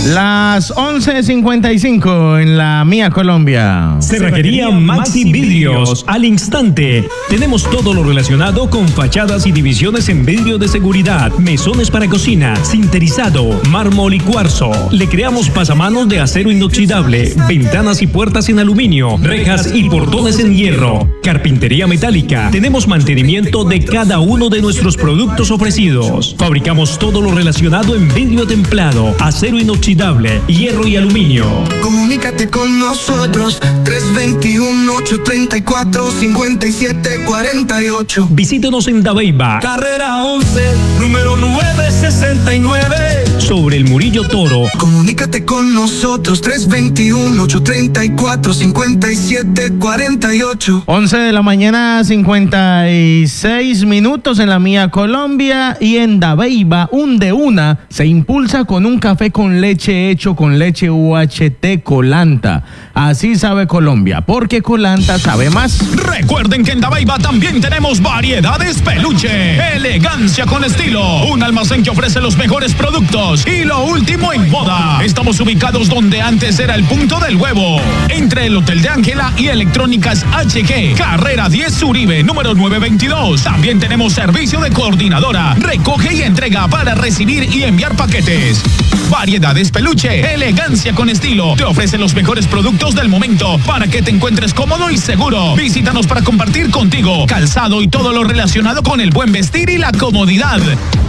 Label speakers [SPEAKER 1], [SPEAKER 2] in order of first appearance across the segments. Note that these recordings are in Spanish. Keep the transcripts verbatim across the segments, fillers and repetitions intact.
[SPEAKER 1] Las once cincuenta y cinco en la mía Colombia.
[SPEAKER 2] Cerrajería Maxi Vidrios. Al instante. Tenemos todo lo relacionado con fachadas y divisiones en vidrio de seguridad, mesones para cocina, sinterizado, mármol y cuarzo. Le creamos pasamanos de acero inoxidable, ventanas y puertas en aluminio, rejas y portones en hierro, carpintería metálica. Tenemos mantenimiento de cada uno de nuestros productos ofrecidos. Fabricamos todo lo relacionado en vidrio templado, acero inoxidable, hierro y aluminio.
[SPEAKER 3] Comunícate con nosotros tres veintiuno, ocho treinta y cuatro, cincuenta y siete cuarenta y ocho.
[SPEAKER 2] Visítenos en Dabeiba,
[SPEAKER 3] carrera once, número nueve sesenta y nueve,
[SPEAKER 2] sobre el Murillo Toro.
[SPEAKER 3] Comunícate con nosotros tres veintiuno, ocho treinta y cuatro, cincuenta y siete cuarenta y ocho.
[SPEAKER 1] once de la mañana, cincuenta y seis minutos en la mía Colombia. Y en Dabeiba, un de una se impulsa con un café con leche hecho con leche U H T Colanta. Así sabe Colombia, porque Colanta sabe más.
[SPEAKER 4] Recuerden que en Dabeiba también tenemos variedades peluche, elegancia con estilo, un almacén que ofrece los mejores productos y lo último en moda. Estamos ubicados donde antes era el punto del huevo, entre el Hotel de Ángela y Electrónicas H G, carrera diez Uribe, número nueve veintidós. También tenemos servicio de coordinadora, recoge y entrega para recibir y enviar paquetes. Variedades peluche, elegancia con estilo, te ofrece los mejores productos del momento para que te encuentres cómodo y seguro. Visítanos para compartir contigo calzado y todo lo relacionado con el buen vestir y la comodidad.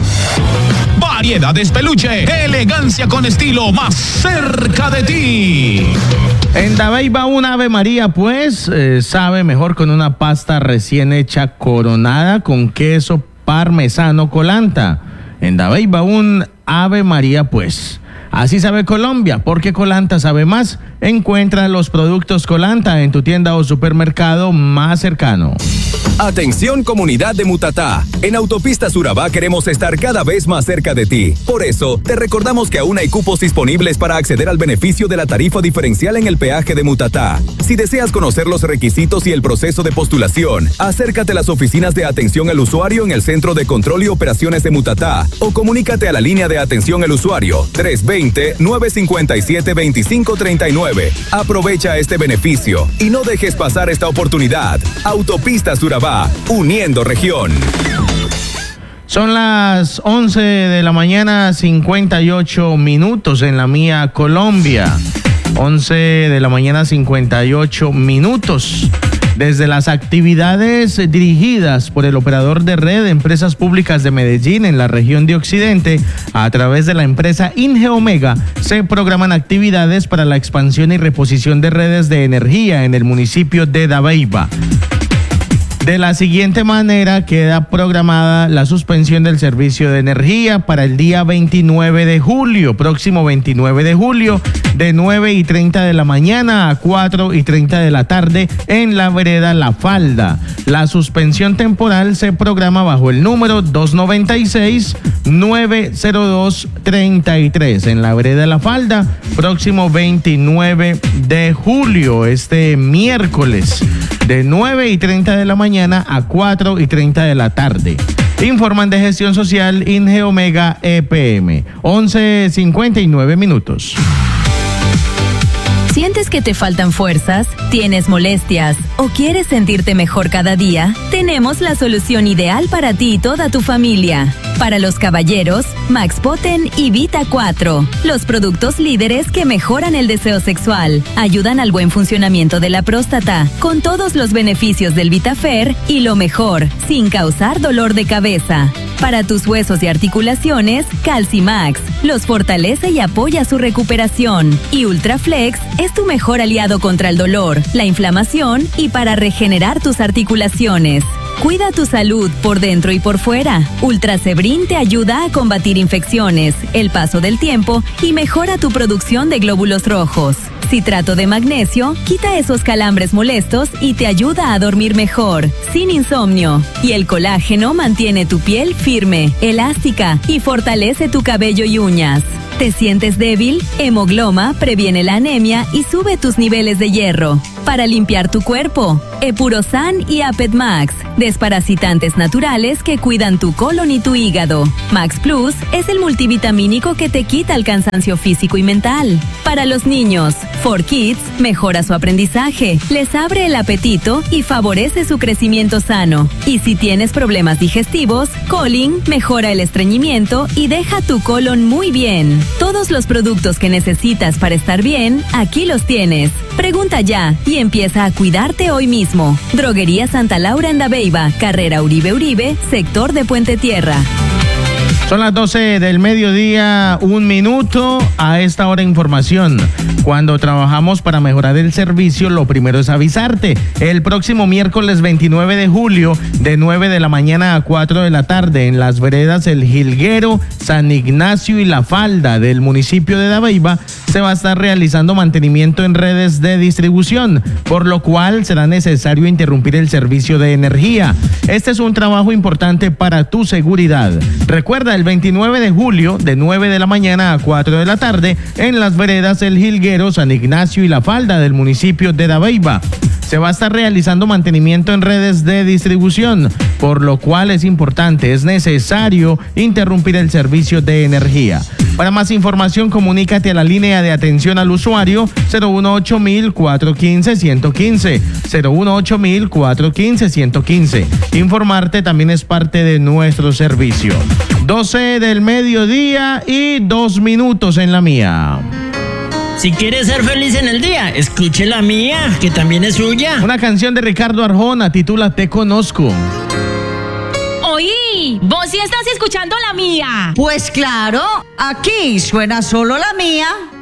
[SPEAKER 4] Variedades peluche, elegancia con estilo, más cerca de ti.
[SPEAKER 1] En Dabeiba un Ave María, pues, eh, sabe mejor con una pasta recién hecha coronada con queso parmesano Colanta. En Dabeiba un Ave María, pues. Así sabe Colombia, porque Colanta sabe más. Encuentra los productos Colanta en tu tienda o supermercado más cercano.
[SPEAKER 5] Atención comunidad de Mutatá, en Autopistas Urabá queremos estar cada vez más cerca de ti. Por eso, te recordamos que aún hay cupos disponibles para acceder al beneficio de la tarifa diferencial en el peaje de Mutatá. Si deseas conocer los requisitos y el proceso de postulación, acércate a las oficinas de atención al usuario en el Centro de Control y Operaciones de Mutatá o comunícate a la línea de atención al usuario tres veinte, nueve cincuenta y siete, veinticinco treinta y nueve. Aprovecha este beneficio y no dejes pasar esta oportunidad. Autopistas Urabá, uniendo región.
[SPEAKER 1] Son las once de la mañana, cincuenta y ocho minutos en la mía Colombia. once de la mañana, cincuenta y ocho minutos. Desde las actividades dirigidas por el operador de red de empresas públicas de Medellín en la región de Occidente, a través de la empresa Ingeomega, se programan actividades para la expansión y reposición de redes de energía en el municipio de Dabeiba. De la siguiente manera queda programada la suspensión del servicio de energía para el día veintinueve de julio, próximo veintinueve de julio, de nueve y treinta de la mañana a cuatro y treinta de la tarde en la vereda La Falda. La suspensión temporal se programa bajo el número dos noventa y seis, nueve cero dos, treinta y tres en la vereda La Falda, próximo veintinueve de julio, este miércoles, de nueve y treinta de la mañana a cuatro y treinta de la tarde. Informan de Gestión Social Ingeomega E P M. once cincuenta y nueve minutos.
[SPEAKER 6] ¿Sientes que te faltan fuerzas? ¿Tienes molestias? ¿O quieres sentirte mejor cada día? Tenemos la solución ideal para ti y toda tu familia. Para los caballeros, Max Poten y Vita cuatro. Los productos líderes que mejoran el deseo sexual, ayudan al buen funcionamiento de la próstata, con todos los beneficios del Vitafer y lo mejor, sin causar dolor de cabeza. Para tus huesos y articulaciones, Calcimax los fortalece y apoya su recuperación. Y Ultraflex es tu mejor aliado contra el dolor, la inflamación y para regenerar tus articulaciones. Cuida tu salud por dentro y por fuera. Ultrasebrin te ayuda a combatir infecciones, el paso del tiempo y mejora tu producción de glóbulos rojos. Citrato de magnesio quita esos calambres molestos y te ayuda a dormir mejor, sin insomnio. Y el colágeno mantiene tu piel firme, elástica y fortalece tu cabello y uñas. ¿Te sientes débil? Hemogloma previene la anemia y sube tus niveles de hierro. para limpiar tu cuerpo. Epurosan y Apet Max, desparasitantes naturales que cuidan tu colon y tu hígado. Max Plus es el multivitamínico que te quita el cansancio físico y mental. Para los niños, For Kids mejora su aprendizaje, les abre el apetito y favorece su crecimiento sano. Y si tienes problemas digestivos, Colin mejora el estreñimiento y deja tu colon muy bien. Todos los productos que necesitas para estar bien, aquí los tienes. Pregunta ya y empieza a cuidarte hoy mismo. Droguería Santa Laura en Dabeiba, carrera Uribe Uribe, sector de Puente Tierra.
[SPEAKER 1] Son las doce del mediodía, un minuto. A esta hora información. Cuando trabajamos para mejorar el servicio, lo primero es avisarte. El próximo miércoles veintinueve de julio, de nueve de la mañana a cuatro de la tarde, en las veredas El Jilguero, San Ignacio y La Falda del municipio de Dabeiba, se va a estar realizando mantenimiento en redes de distribución, por lo cual será necesario interrumpir el servicio de energía. Este es un trabajo importante para tu seguridad. Recuerda, el veintinueve de julio, de nueve de la mañana a cuatro de la tarde, en las veredas El Jilguero, San Ignacio y La Falda del municipio de Dabeiba. Se va a estar realizando mantenimiento en redes de distribución, por lo cual es importante, es necesario interrumpir el servicio de energía. Para más información, comunícate a la línea de atención al usuario cero uno ocho mil cuatrocientos quince ciento quince, cero uno ocho mil cuatrocientos quince ciento quince. Informarte también es parte de nuestro servicio. doce del mediodía y dos minutos en la mía.
[SPEAKER 7] Si quieres ser feliz en el día, escuche la mía, que también es suya.
[SPEAKER 1] Una canción de Ricardo Arjona, titula Te Conozco.
[SPEAKER 8] Oí, vos sí estás escuchando la mía.
[SPEAKER 9] Pues claro, aquí suena solo la mía.